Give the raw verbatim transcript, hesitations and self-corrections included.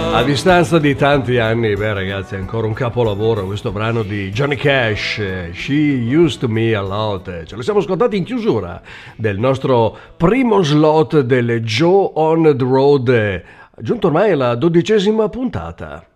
A distanza di tanti anni, beh ragazzi, è ancora un capolavoro questo brano di Johnny Cash, She Used Me a Lot. Ce lo siamo ascoltati in chiusura del nostro primo slot del Joe on the Road, giunto ormai alla dodicesima puntata.